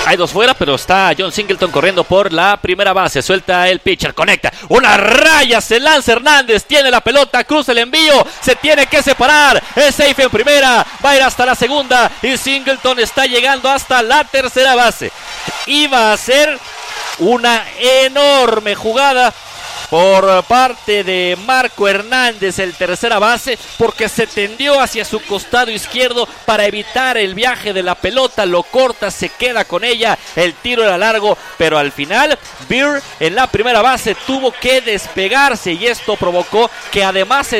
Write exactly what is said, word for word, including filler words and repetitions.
Hay dos fuera, pero está John Singleton corriendo por la primera base. Suelta el pitcher, conecta. Una raya, se lanza Hernández. Tiene la pelota, cruza el envío. Se tiene que separar. Es safe en primera. Va a ir hasta la segunda. Y Singleton está llegando hasta la tercera base. Iba a ser una enorme jugada por parte de Marco Hernández, el tercera base, porque se tendió hacia su costado izquierdo para evitar el viaje de la pelota, lo corta, se queda con ella, el tiro era largo, pero al final Beer en la primera base tuvo que despegarse y esto provocó que además